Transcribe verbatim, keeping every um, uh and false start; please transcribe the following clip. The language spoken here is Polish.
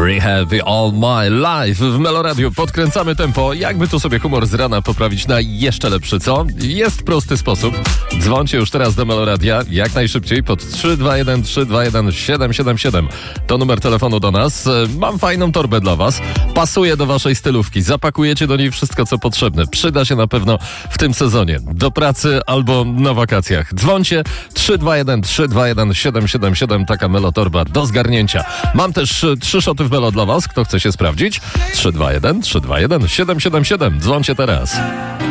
Rehab All My Life w Meloradiu. Podkręcamy tempo. Jakby tu sobie humor z rana poprawić na jeszcze lepszy, co? Jest prosty sposób. Dzwońcie już teraz do Meloradia, jak najszybciej pod trzy dwa jeden trzy dwa jeden siedem siedem siedem. To numer telefonu do nas. Mam fajną torbę dla was. Pasuje do waszej stylówki. Zapakujecie do niej wszystko, co potrzebne. Przyda się na pewno w tym sezonie. Do pracy albo na wakacjach. Dzwońcie trzy dwa jeden trzy dwa jeden siedem siedem siedem. Taka Melotorba do zgarnięcia. Mam też trzy szoty w Melo dla was. Kto chce się sprawdzić? trzy dwa jeden trzy dwa jeden siedem siedem siedem. Dzwońcie teraz.